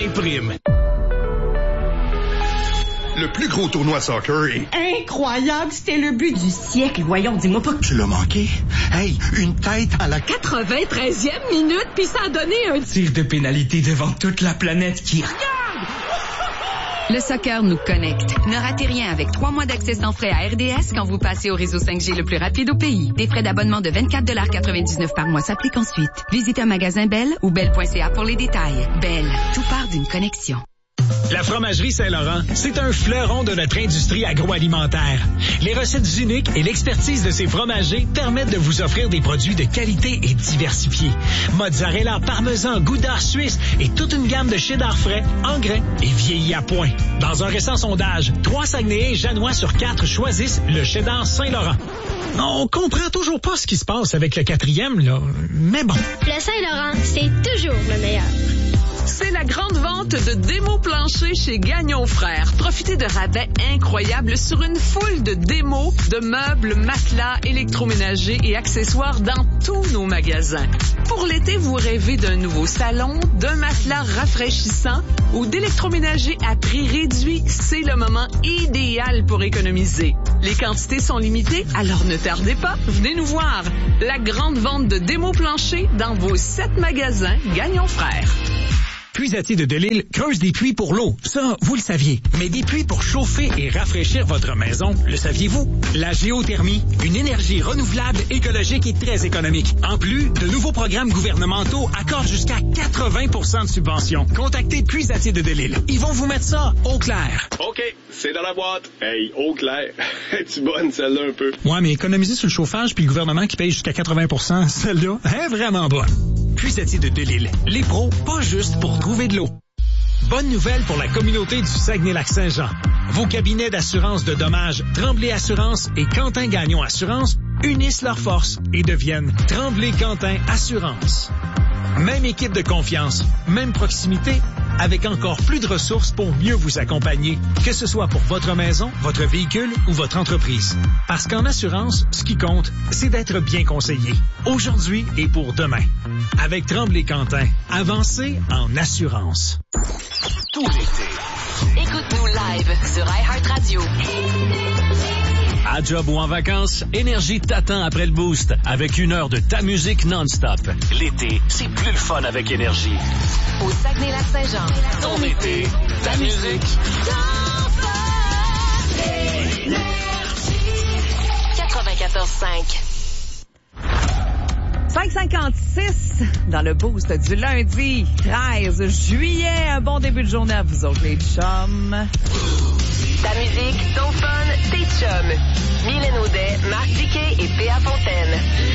Saint-Prime. Le plus gros tournoi de soccer est... Incroyable, c'était le but du siècle. Voyons, dis-moi pas que... Tu l'as manqué? Hey, une tête à la 93e minute, puis ça a donné un tir de pénalité devant toute la planète qui regarde! Le soccer nous connecte. Ne ratez rien avec 3 mois d'accès sans frais à RDS quand vous passez au réseau 5G le plus rapide au pays. Des frais d'abonnement de 24,99 par mois s'appliquent ensuite. Visitez un magasin Bell ou bell.ca pour les détails. Bell, tout part d'une connexion. La Fromagerie Saint-Laurent, c'est un fleuron de notre industrie agroalimentaire. Les recettes uniques et l'expertise de ses fromagers permettent de vous offrir des produits de qualité et diversifiés. Mozzarella, parmesan, gouda suisse et toute une gamme de cheddar frais, en grains et vieillis à point. Dans un récent sondage, 3 Saguenayens janois sur 4 choisissent le cheddar Saint-Laurent. On comprend toujours pas ce qui se passe avec le 4e, là, mais bon. Le Saint-Laurent, c'est toujours le meilleur. C'est la grande vente de démos planchers chez Gagnon Frères. Profitez de rabais incroyables sur une foule de démos, de meubles, matelas, électroménagers et accessoires dans tous nos magasins. Pour l'été, vous rêvez d'un nouveau salon, d'un matelas rafraîchissant ou d'électroménager à prix réduit. C'est le moment idéal pour économiser. Les quantités sont limitées, alors ne tardez pas, venez nous voir. La grande vente de démos planchers dans vos 7 magasins Gagnon Frères. Puisatier de Delisle creuse des puits pour l'eau. Ça, vous le saviez. Mais des puits pour chauffer et rafraîchir votre maison, le saviez-vous? La géothermie, une énergie renouvelable, écologique et très économique. En plus, de nouveaux programmes gouvernementaux accordent jusqu'à 80% de subventions. Contactez Puisatier de Delisle. Ils vont vous mettre ça au clair. OK, c'est dans la boîte. Hey, au clair. Es-tu bonne, celle-là, un peu? Ouais, mais économiser sur le chauffage puis le gouvernement qui paye jusqu'à 80%, celle-là, est vraiment bonne. Puisatier de Delisle. Les pros, pas juste pour trouver de l'eau. Bonne nouvelle pour la communauté du Saguenay-Lac-Saint-Jean. Vos cabinets d'assurance de dommages Tremblay Assurance et Quentin Gagnon Assurance unissent leurs forces et deviennent Tremblay-Quentin Assurance. Même équipe de confiance, même proximité, avec encore plus de ressources pour mieux vous accompagner, que ce soit pour votre maison, votre véhicule ou votre entreprise. Parce qu'en assurance, ce qui compte, c'est d'être bien conseillé, aujourd'hui et pour demain. Avec Tremblay-Quentin, avancez en assurance. Tout l'été. Écoute-nous live sur iHeartRadio. À job ou en vacances, Énergie t'attend après le boost avec 1 heure de ta musique non-stop. L'été, c'est plus le fun avec Énergie. Au Saguenay-Lac-Saint-Jean. Ton été, ta musique. 94.5. 5h56 dans le boost du lundi 13 juillet. Un bon début de journée à vous autres, les chums. Ta musique, ton fun, tes chums. Mylène Audet, Marc Diquet et P.A. Fontaine.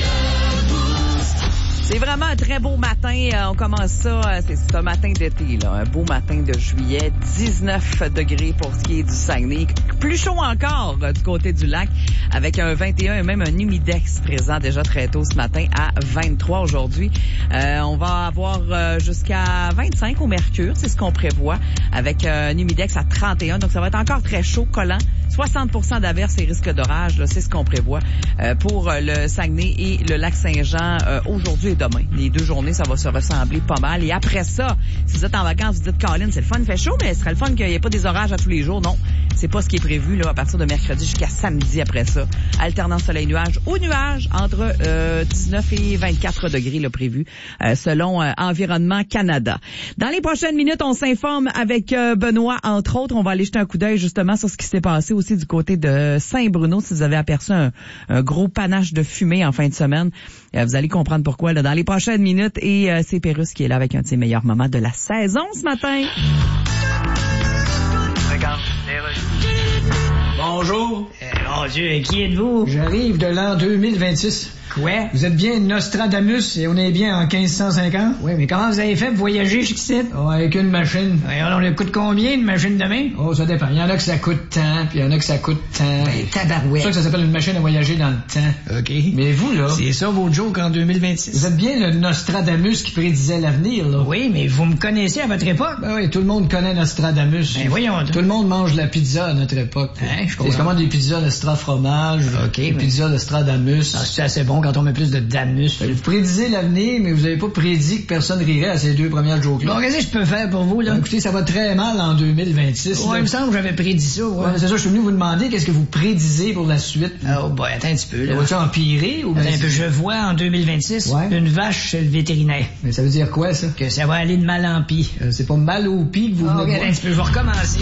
C'est vraiment un très beau matin. On commence ça, c'est un matin d'été, là. Un beau matin de juillet. 19 degrés pour ce qui est du Saguenay. Plus chaud encore du côté du lac avec un 21 et même un humidex présent déjà très tôt ce matin à 23 aujourd'hui. On va avoir jusqu'à 25 au mercure, c'est ce qu'on prévoit, avec un humidex à 31. Donc ça va être encore très chaud, collant. 60% d'averses et risques d'orage, là, c'est ce qu'on prévoit pour le Saguenay et le Lac-Saint-Jean aujourd'hui et demain. Les 2 journées, ça va se ressembler pas mal. Et après ça, si vous êtes en vacances, vous dites, Colin, c'est le fun, il fait chaud, mais ce serait le fun qu'il n'y ait pas des orages à tous les jours. Non, c'est pas ce qui est prévu là à partir de mercredi jusqu'à samedi après ça. Alternance soleil-nuage ou nuage entre 19 et 24 degrés là, prévu selon Environnement Canada. Dans les prochaines minutes, on s'informe avec Benoît, entre autres. On va aller jeter un coup d'œil justement sur ce qui s'est passé aussi du côté de Saint-Bruno. Si vous avez aperçu un gros panache de fumée en fin de semaine, vous allez comprendre pourquoi là, dans les prochaines minutes. Et c'est Pérus qui est là avec un de ses meilleurs moments de la saison ce matin. Regarde, bonjour. Mon Dieu, qui êtes-vous? J'arrive de l'an 2026. Quoi? Vous êtes bien Nostradamus et on est bien en 1550? Oui, mais comment vous avez fait pour voyager jusqu'ici? Oh, avec une machine. Et alors, elle coûte combien, une machine de main? Oh, ça dépend. Il y en a que ça coûte tant, puis il y en a que ça coûte tant. Ben, tabarouette. C'est ça que ça s'appelle une machine à voyager dans le temps. OK. Mais vous, là... C'est ça vos jokes en 2026. Vous êtes bien le Nostradamus qui prédisait l'avenir, là. Oui, mais vous me connaissez à votre époque? Ben oui, tout le monde connaît Nostradamus. Ben voyons. Tout le monde mange la pizza à notre époque. Hein? je comprends. C'est comment des pizzas de strat fromage, des pizzas de strat damus. Ah, c'est assez bon quand on met plus de damus. Vous prédisez l'avenir, mais vous avez pas prédit que personne rirait à ces 2 premières jokes-là. Bon, qu'est-ce que je peux faire pour vous, là? Ben, écoutez, ça va très mal en 2026. Ouais, il me semble que j'avais prédit ça, ouais. C'est ça, je suis venu vous demander qu'est-ce que vous prédisez pour la suite. Oh, boy, attends un petit peu, là. Ça va-tu empirer ou Attends un peu, je vois en 2026 une vache chez le vétérinaire. Mais ça veut dire quoi, ça? Que ça va aller de mal en pis. C'est pas mal au pis que vous venez de voir. Attends un petit peu, je vais recommencer.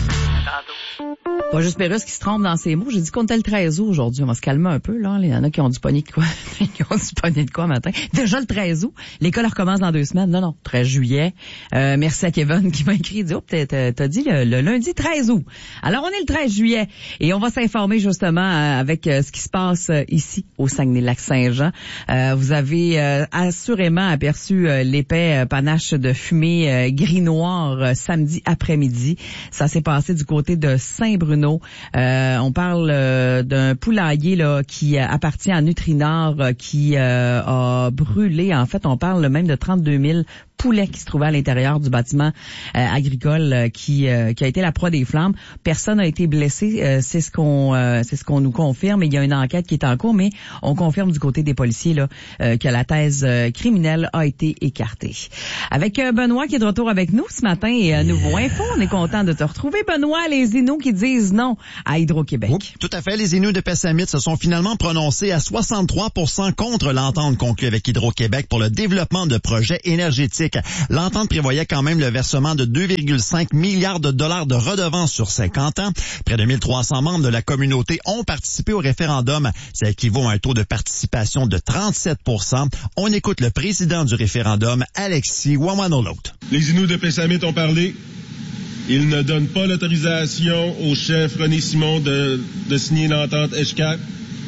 Pas juste Pérusse qui se trompe dans ses mots. J'ai dit qu'on était le 13 août aujourd'hui. On va se calmer un peu, là. Il y en a qui ont du pogné de quoi. Qui ont du pogné de quoi matin. Déjà le 13 août. L'école recommence dans 2 semaines. Non. 13 juillet. Merci à Kevin qui m'a écrit. Il dit, t'as dit le lundi 13 août. Alors, on est le 13 juillet. Et on va s'informer, justement, avec ce qui se passe ici, au Saguenay-Lac-Saint-Jean. Vous avez assurément aperçu l'épais panache de fumée gris-noir samedi après-midi. Ça s'est passé du côté de Saint-Bruno. On parle d'un poulailler là qui appartient à Nutrinor qui a brûlé. En fait, on parle même de 32 000 poulets qui se trouvaient à l'intérieur du bâtiment agricole qui a été la proie des flammes. Personne n'a été blessé, c'est ce qu'on nous confirme. Il y a une enquête qui est en cours, mais on confirme du côté des policiers là que la thèse criminelle a été écartée. Avec Benoît qui est de retour avec nous ce matin et Nouveau Info, on est content de te retrouver, Benoît. Les Inuits qui disent non à Hydro-Québec. Oui, tout à fait. Les Inuits de Pessamit se sont finalement prononcés à 63% contre l'entente conclue avec Hydro-Québec pour le développement de projets énergétiques. L'entente prévoyait quand même le versement de 2,5 milliards de dollars de redevances sur 50 ans. Près de 1300 membres de la communauté ont participé au référendum. Ça équivaut à un taux de participation de 37%. On écoute le président du référendum, Alexis Wawanolot. Les Inuits de Pessamit ont parlé. Ils ne donnent pas l'autorisation au chef René Simon de signer l'entente HCAP.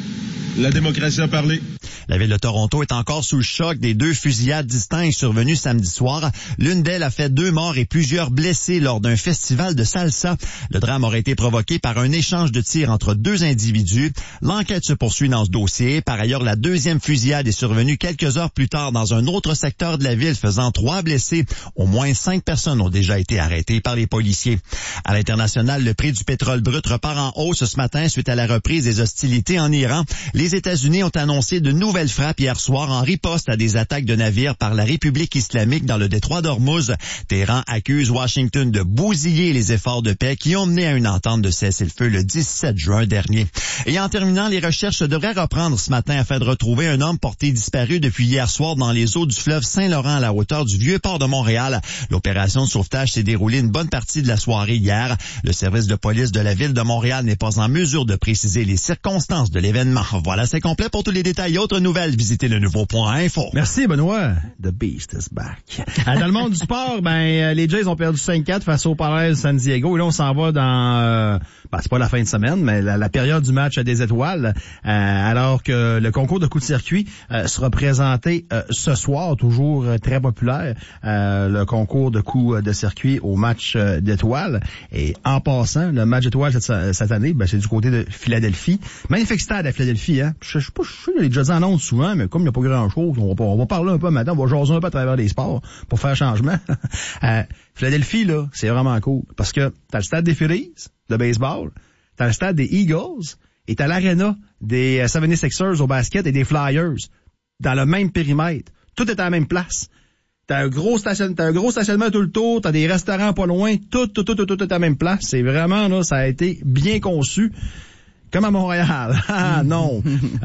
La démocratie a parlé. La ville de Toronto est encore sous le choc des 2 fusillades distinctes survenues samedi soir. L'une d'elles a fait 2 morts et plusieurs blessés lors d'un festival de salsa. Le drame aurait été provoqué par un échange de tirs entre 2 individus. L'enquête se poursuit dans ce dossier. Par ailleurs, la 2e fusillade est survenue quelques heures plus tard dans un autre secteur de la ville, faisant 3 blessés. Au moins 5 personnes ont déjà été arrêtées par les policiers. À l'international, le prix du pétrole brut repart en hausse ce matin suite à la reprise des hostilités en Iran. Les États-Unis ont annoncé de nouvelles frappes hier soir en riposte à des attaques de navires par la République islamique dans le détroit d'Ormuz. Téhéran accuse Washington de bousiller les efforts de paix qui ont mené à une entente de cessez-le-feu le 17 juin dernier. Et en terminant, les recherches devraient reprendre ce matin afin de retrouver un homme porté disparu depuis hier soir dans les eaux du fleuve Saint-Laurent à la hauteur du Vieux-Port de Montréal. L'opération de sauvetage s'est déroulée une bonne partie de la soirée hier. Le service de police de la ville de Montréal n'est pas en mesure de préciser les circonstances de l'événement. Voilà, c'est complet. Pour tous les détails et autres nouvelles, visitez le nouveau.info. Merci, Benoît. The Beast is back. Dans le monde du sport, les Jays ont perdu 5-4 face aux Padres de San Diego. Et là, on s'en va dans... c'est pas la fin de semaine, mais la période du match des étoiles, alors que le concours de coups de circuit sera présenté ce soir, toujours très populaire, le concours de coups de circuit au match d'étoiles. Et en passant, le match d'étoiles cette année, c'est du côté de Philadelphie. Magnifique stade à Philadelphie, hein. Je sais pas, je l'ai déjà dit en ondes souvent, mais comme il n'y a pas grand-chose, on va parler un peu maintenant, on va jaser un peu à travers les sports pour faire changement. Philadelphie, là, c'est vraiment cool, parce que t'as le stade des Phillies, de baseball, t'as le stade des Eagles, et t'as l'aréna des 76ers au basket et des Flyers, dans le même périmètre. Tout est à la même place. T'as un gros stationnement tout le tour, t'as des restaurants pas loin, tout est à la même place. C'est vraiment, là, ça a été bien conçu. Comme à Montréal. Ah non.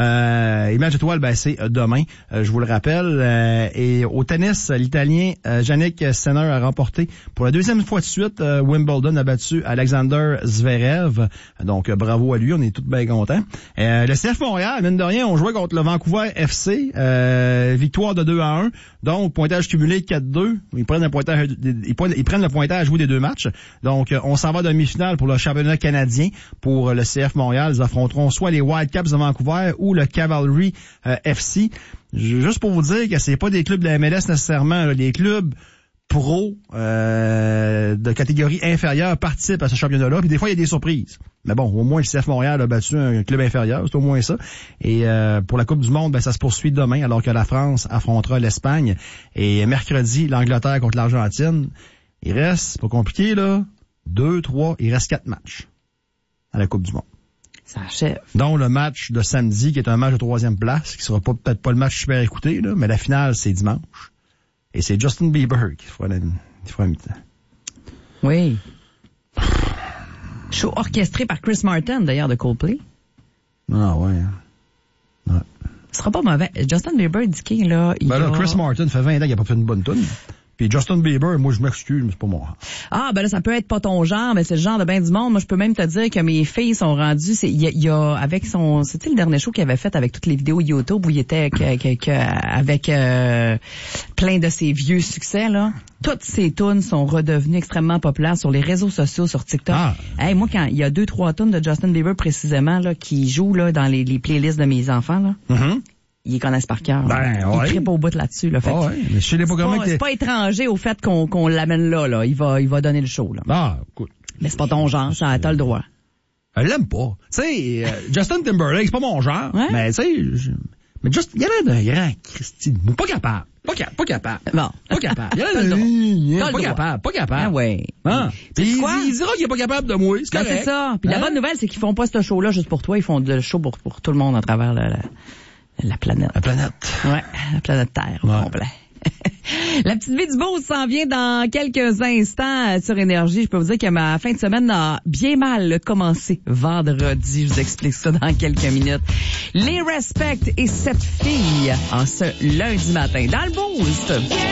Et match étoile, c'est demain, je vous le rappelle. Et au tennis, l'Italien Jannik Sinner a remporté pour la 2e fois de suite Wimbledon, a battu Alexander Zverev. Donc bravo à lui, on est tous bien contents. Le CF Montréal, mine de rien, on jouait contre le Vancouver FC, victoire de 2-1. Donc pointage cumulé 4-2. Ils prennent le pointage au des 2 matchs. Donc on s'en va de demi-finale pour le championnat canadien pour le CF Montréal. Ils affronteront soit les Whitecaps de Vancouver ou le Cavalry FC. Juste pour vous dire que c'est pas des clubs de la MLS nécessairement, là, des clubs pro de catégorie inférieure participent à ce championnat-là. Puis des fois, il y a des surprises. Mais bon, au moins le CF Montréal a battu un club inférieur, c'est au moins ça. Et pour la Coupe du Monde, ça se poursuit demain, alors que la France affrontera l'Espagne. Et mercredi, l'Angleterre contre l'Argentine. Il reste, c'est pas compliqué là, 2, 3, il reste 4 matchs. à la Coupe du Monde. Ça achève. Donc, le match de samedi, qui est un match de 3e place, qui sera peut-être pas le match super écouté, là, mais la finale, c'est dimanche. Et c'est Justin Bieber qui fera la mi-temps. Oui. Show orchestré par Chris Martin, d'ailleurs, de Coldplay. Ah, ouais. Ouais. Ce sera pas mauvais. Justin Bieber dit qu'il, là, Chris Martin fait 20 ans qu'il a pas fait une bonne tune. Puis Justin Bieber, moi, je m'excuse, mais c'est pas moi. Ah, ben là, ça peut être pas ton genre, mais c'est le genre de ben du monde. Moi, je peux même te dire que mes filles sont rendues, il y a, avec son, c'était le dernier show qu'il avait fait avec toutes les vidéos YouTube où il était avec plein de ses vieux succès, là. Toutes ces tunes sont redevenues extrêmement populaires sur les réseaux sociaux, sur TikTok. Ah. Hey, moi, quand il y a 2-3 tunes de Justin Bieber, précisément, là, qui jouent, là, dans les playlists de mes enfants, là. Mm-hmm. Ils connaissent par cœur. Ben, ouais. Ils trippent au bout là-dessus, là. Fait mais je sais pas c'est pas étranger au fait qu'on l'amène là. Il va donner le show, là. Ah, écoute. Mais c'est pas ton genre, ça, t'as le droit. Elle l'aime pas. Tu sais, Justin Timberlake, c'est pas mon genre. Ouais? Mais tu sais, mais juste, il y a l'air d'un grand Christy. Pas capable. Pas capable. Bon. Pas capable. Il y a l'air d'un pas capable. Ah ouais. Ah. Puis il dira qu'il est pas capable de moi. C'est correct. C'est ça. Puis la bonne nouvelle, c'est qu'ils font pas ce show-là juste pour toi. Ils font le show pour tout le monde à travers la planète. La planète. Ouais, la planète Terre au complet. La petite vie du beau s'en vient dans quelques instants sur Énergie. Je peux vous dire que ma fin de semaine a bien mal commencé vendredi. Je vous explique ça dans quelques minutes. Les Respect et cette fille en ce lundi matin dans le Boost.